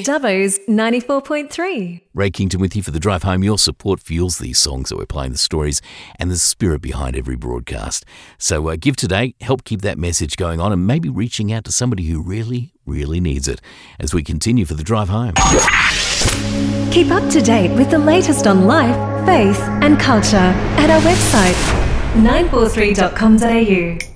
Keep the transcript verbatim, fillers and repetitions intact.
Dubbo's ninety-four point three. Ray Kington with you for the drive home. Your support fuels these songs that we're playing, the stories and the spirit behind every broadcast. So uh, give today, help keep that message going on, and maybe reaching out to somebody who really, really needs it as we continue for the drive home. Keep up to date with the latest on life, faith and culture at our website nine four three dot com dot a u.